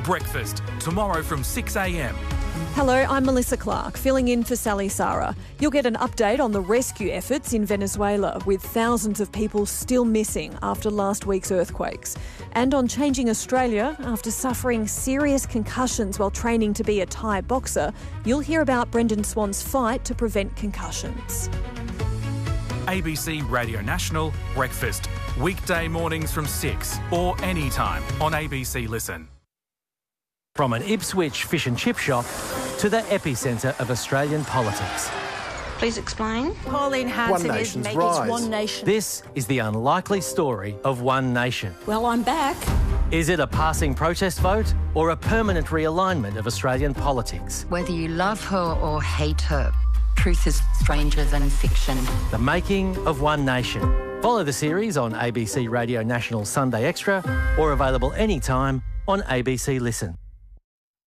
Breakfast, tomorrow from 6 a.m. Hello, I'm Melissa Clark, filling in for Sally Sara. You'll get an update on the rescue efforts in Venezuela, with thousands of people still missing after last week's earthquakes. And on Changing Australia, after suffering serious concussions while training to be a Thai boxer, you'll hear about Brendan Swan's fight to prevent concussions. ABC Radio National Breakfast, weekday mornings from 6 or anytime on ABC Listen. From an Ipswich fish and chip shop to the epicentre of Australian politics. Please explain. Pauline Hanson is making One Nation. This is the unlikely story of One Nation. Well, I'm back. Is it a passing protest vote or a permanent realignment of Australian politics? Whether you love her or hate her, truth is stranger than fiction. The making of One Nation. Follow the series on ABC Radio National Sunday Extra or available anytime on ABC Listen.